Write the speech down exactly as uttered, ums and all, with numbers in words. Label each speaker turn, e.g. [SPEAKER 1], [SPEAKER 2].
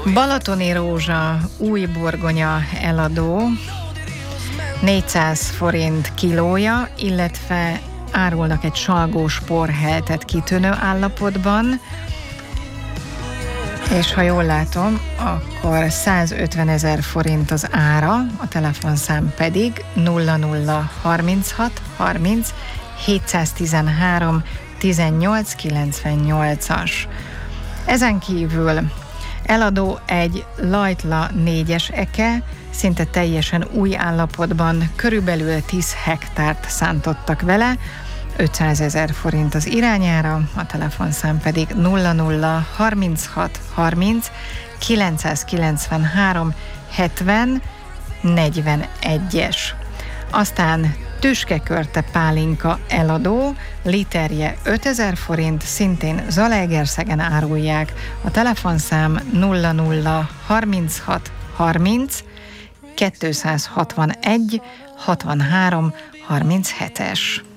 [SPEAKER 1] Balatoni rózsa, új burgonya eladó, négyszáz forint kilója, illetve árulnak egy salgós porheltet kitűnő állapotban, és ha jól látom, akkor százötvenezer forint az ára, a telefonszám pedig nulla nulla harminchat harminc hétszáztizenhárom tizennyolc kilencvennyolcas. Ezen kívül eladó egy Lajtla négyes eke, szinte teljesen új állapotban, körülbelül tíz hektárt szántottak vele, ötszázezer forint az irányára, a telefonszám pedig nulla nulla harminchat harminc kilencszázkilencvenhárom hetven negyvenegyes. Aztán tüskekörte pálinka eladó, literje ötezer forint, szintén Zalaegerszegen árulják, a telefonszám nulla nulla harminchat harminc kétszázhatvanegy hatvanhárom harminchetes.